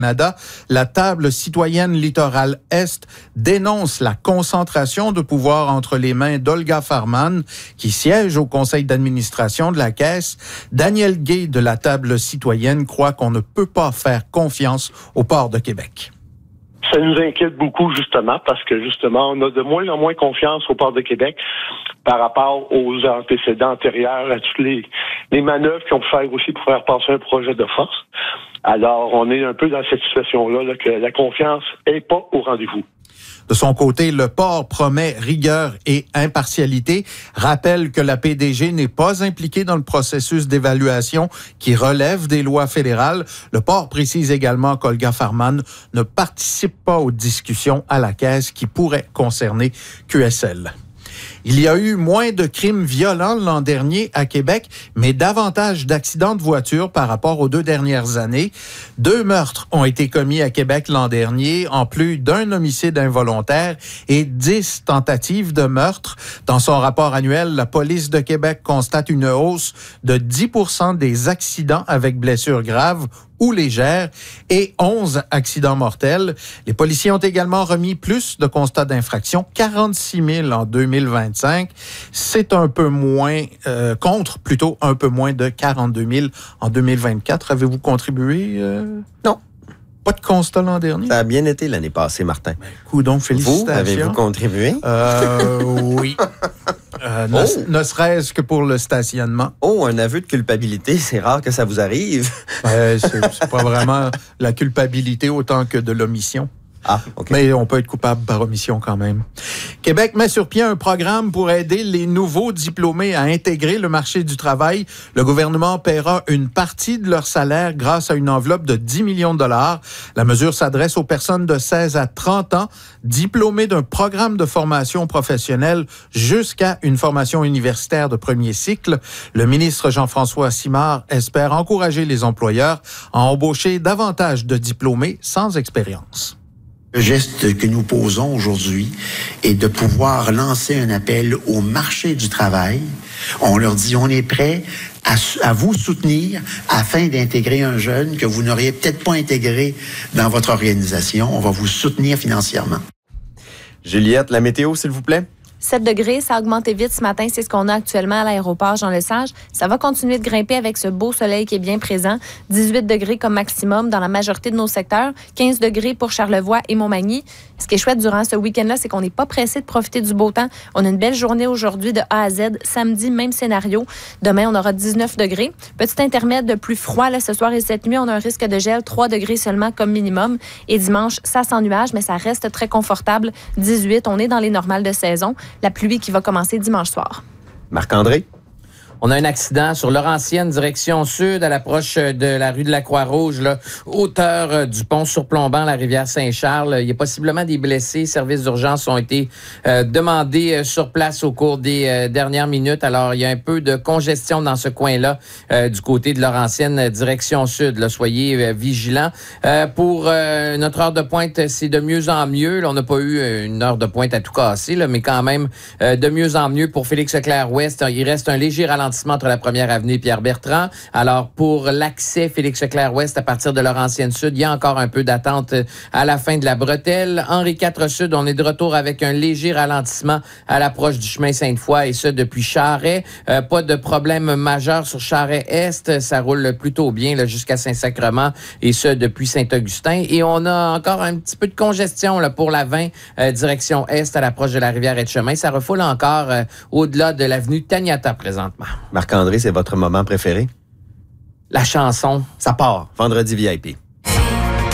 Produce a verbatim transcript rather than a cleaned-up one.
Canada, la table citoyenne littorale Est dénonce la concentration de pouvoir entre les mains d'Olga Farman, qui siège au conseil d'administration de la Caisse. Daniel Gay de la table citoyenne croit qu'on ne peut pas faire confiance au port de Québec. Ça nous inquiète beaucoup, justement, parce que, justement, on a de moins en moins confiance au port de Québec par rapport aux antécédents antérieurs, à toutes les, les manœuvres qu'ils ont pu faire aussi pour faire passer un projet de force. Alors, on est un peu dans cette situation-là, là, que la confiance n'est pas au rendez-vous. De son côté, le port promet rigueur et impartialité, rappelle que la P D G n'est pas impliquée dans le processus d'évaluation qui relève des lois fédérales. Le port précise également qu'Olga Farman ne participe pas aux discussions à la Caisse qui pourraient concerner Q S L. Il y a eu moins de crimes violents l'an dernier à Québec, mais davantage d'accidents de voiture par rapport aux deux dernières années. Deux meurtres ont été commis à Québec l'an dernier, en plus d'un homicide involontaire et dix tentatives de meurtre. Dans son rapport annuel, la police de Québec constate une hausse de dix pour cent des accidents avec blessures graves ou légères et onze accidents mortels. Les policiers ont également remis plus de constats d'infraction, quarante-six mille en deux mille vingt-cinq. C'est un peu moins, euh, contre plutôt un peu moins de quarante-deux mille en deux mille vingt-quatre. Avez-vous contribué? Euh... Non. Pas de constat l'an dernier? Ça a bien été l'année passée, Martin. Ben, coup, donc, félicitations. Vous, avez-vous contribué? Euh, oui. Euh, ne, oh. ne serait-ce que pour le stationnement. Oh, un aveu de culpabilité, c'est rare que ça vous arrive. Ben, c'est, c'est pas vraiment la culpabilité autant que de l'omission. Ah, OK. Mais on peut être coupable par omission quand même. Québec met sur pied un programme pour aider les nouveaux diplômés à intégrer le marché du travail. Le gouvernement paiera une partie de leur salaire grâce à une enveloppe de dix millions de dollars. La mesure s'adresse aux personnes de seize à trente ans, diplômées d'un programme de formation professionnelle jusqu'à une formation universitaire de premier cycle. Le ministre Jean-François Simard espère encourager les employeurs à embaucher davantage de diplômés sans expérience. Le geste que nous posons aujourd'hui est de pouvoir lancer un appel au marché du travail. On leur dit, on est prêt à, à vous soutenir afin d'intégrer un jeune que vous n'auriez peut-être pas intégré dans votre organisation. On va vous soutenir financièrement. Juliette, la météo, s'il vous plaît. sept degrés, ça a augmenté vite ce matin. C'est ce qu'on a actuellement à l'aéroport Jean-Lesage. Ça va continuer de grimper avec ce beau soleil qui est bien présent. dix-huit degrés comme maximum dans la majorité de nos secteurs. quinze degrés pour Charlevoix et Montmagny. Ce qui est chouette durant ce week-end-là, c'est qu'on n'est pas pressé de profiter du beau temps. On a une belle journée aujourd'hui de A à Z. Samedi, même scénario. Demain, on aura dix-neuf degrés. Petit intermède de plus froid là, ce soir et cette nuit. On a un risque de gel, trois degrés seulement comme minimum. Et dimanche, ça sans nuage, mais ça reste très confortable. dix-huit, on est dans les normales de saison. La pluie qui va commencer dimanche soir. Marc-André? On a un accident sur Laurentienne, direction sud, à l'approche de la rue de la Croix-Rouge, là, hauteur du pont surplombant la rivière Saint-Charles. Il y a possiblement des blessés. Services d'urgence ont été euh, demandés euh, sur place au cours des euh, dernières minutes. Alors, il y a un peu de congestion dans ce coin-là, euh, du côté de Laurentienne, direction sud. Là. Soyez euh, vigilants. Euh, pour euh, notre heure de pointe, c'est de mieux en mieux. Là, on n'a pas eu une heure de pointe à tout casser, là, mais quand même euh, de mieux en mieux pour Félix-Leclerc-Ouest. Il reste un léger ralentissement entre la première avenue et Pierre-Bertrand. Alors, pour l'accès Félix-Leclerc-Ouest à partir de Laurentienne-Sud, il y a encore un peu d'attente à la fin de la bretelle. Henri quatre Sud, on est de retour avec un léger ralentissement à l'approche du chemin Sainte-Foy et ce, depuis Charest. Euh, pas de problème majeur sur Charest-Est. Ça roule plutôt bien là, jusqu'à Saint-Sacrement et ce, depuis Saint-Augustin. Et on a encore un petit peu de congestion là, pour la vingt, euh, direction Est à l'approche de la rivière Etchemin. Ça refoule encore euh, au-delà de l'avenue Taniata présentement. Marc-André, c'est votre moment préféré? La chanson. Ça part, vendredi V I P.